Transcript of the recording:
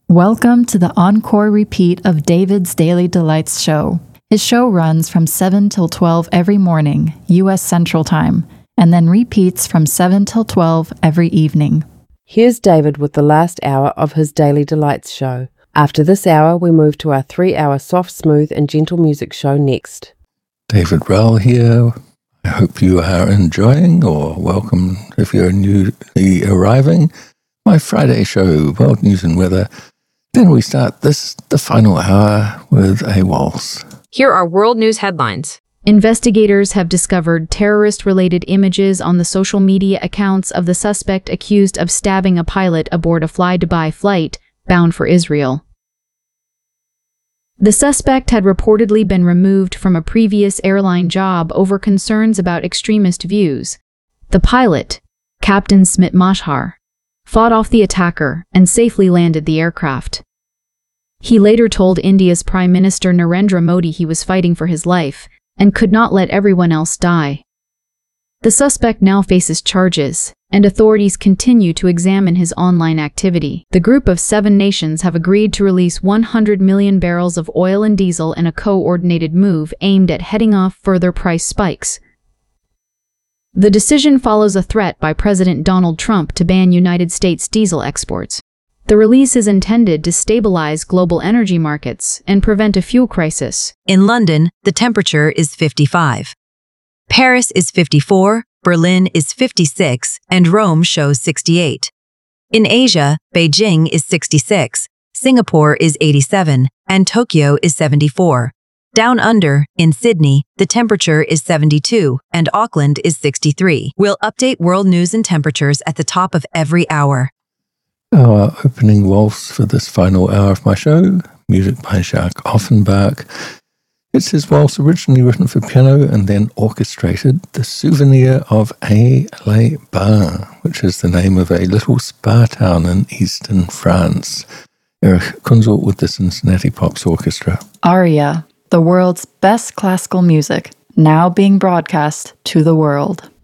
Welcome to the encore repeat of David's Daily Delights show. His show runs from 7 till 12 every morning, U.S. Central Time, and then repeats from 7 till 12 every evening. Here's David with the last hour of his Daily Delights show. After this hour, we move to our 3-hour soft, smooth and gentle music show next. David Rowell here. I hope you are enjoying, or welcome if you're newly arriving, my Friday show, World News and Weather. Then we start the final hour with a waltz. Here are world news headlines. Investigators have discovered terrorist-related images on the social media accounts of the suspect accused of stabbing a pilot aboard a Fly-Dubai flight bound for Israel. The suspect had reportedly been removed from a previous airline job over concerns about extremist views. The pilot, Captain Smit Mashhar, fought off the attacker and safely landed the aircraft. He later told India's Prime Minister Narendra Modi he was fighting for his life and could not let everyone else die. The suspect now faces charges, and authorities continue to examine his online activity. The group of 7 nations have agreed to release 100 million barrels of oil and diesel in a coordinated move aimed at heading off further price spikes. The decision follows a threat by President Donald Trump to ban United States diesel exports. The release is intended to stabilize global energy markets and prevent a fuel crisis. In London, the temperature is 55. Paris is 54, Berlin is 56, and Rome shows 68. In Asia, Beijing is 66, Singapore is 87, and Tokyo is 74. Down under, in Sydney, the temperature is 72, and Auckland is 63. We'll update world news and temperatures at the top of every hour. Our opening waltz for this final hour of my show, music by Jacques Offenbach. It's his waltz originally written for piano and then orchestrated, The Souvenir of Aix-les-Bains, which is the name of a little spa town in eastern France. Erich Kunzel with the Cincinnati Pops Orchestra. Aria, the world's best classical music, now being broadcast to the world.